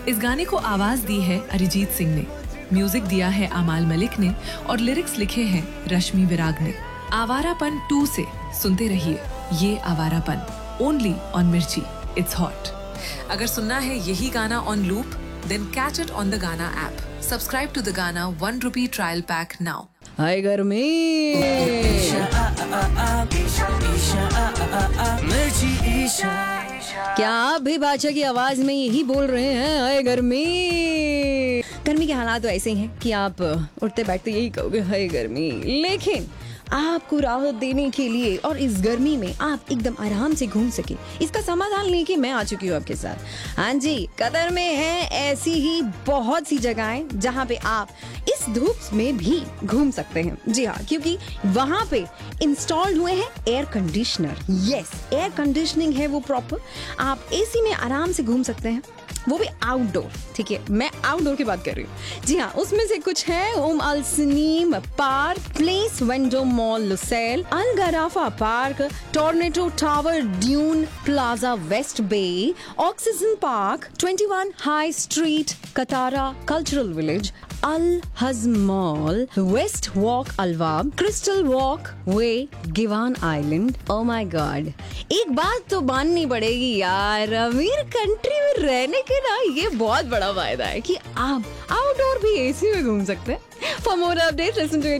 इस गाने को आवाज दी है अरिजीत सिंह ने, म्यूजिक दिया है अमाल मलिक ने और लिरिक्स लिखे हैं रश्मि विराग ने। आवारापन 2 से सुनते रहिए ये आवारापन, ओनली ऑन मिर्ची, इट्स हॉट। अगर सुनना है यही गाना on loop, then catch it on the गाना ऐप। सब्सक्राइब टू द गाना 1 rupee ट्रायल पैक नाउ। हाय गर्मी, क्या आप भी बादशाह की आवाज में यही बोल रहे हैं हाय गर्मी? गर्मी के हालात तो ऐसे ही हैं कि आप उठते बैठते यही कहोगे हाय गर्मी, लेकिन आपको राहत देने के लिए और इस गर्मी में आप एकदम आराम से घूम सके, इसका समाधान लेके मैं आ चुकी हूँ आपके साथ। हाँ जी, कतर में है ऐसी ही बहुत सी जगहें जहाँ पे आप इस धूप में भी घूम सकते हैं। जी हाँ, क्योंकि वहाँ पे इंस्टॉल्ड हुए हैं air conditioner. Yes, air conditioning है वो प्रॉपर। आप एसी में आराम से घूम सकते हैं, वो भी आउटडोर। ठीक है, मैं आउटडोर की बात कर रही हूँ। जी हाँ, उसमें से कुछ है ओम अल Saneem park, place vendor mall Lucille, अल गराफा park, टोर्नेटो tower dune plaza waste बे, oxygen park, 21 high street कतारा cultural village, अल हज mall, waste walk अलवाब, crystal walk way गिवान island. Oh my God, एक बात तो माननी पड़ेगी यार, अमीर कंट्री में रहने के ना ये बहुत बड़ा फायदा है कि आप आउटडोर भी एसी में घूम सकते हैं। For more update listen to